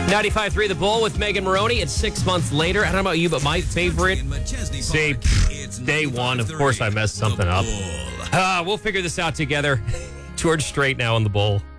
95.3 The Bull with Megan Maroney. It's 6 months later. I don't know about you, but my favorite, say, day one. Of course, I messed something up. We'll figure this out together. George Strait now on The Bull.